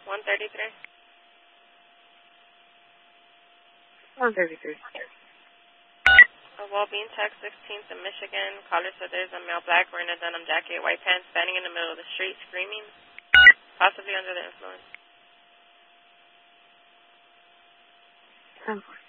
133. 133. A Wellbeing Tech, 16th in Michigan. Caller said there's a male black wearing a denim jacket, white pants, standing in the middle of the street, screaming, possibly under the influence. 10-4.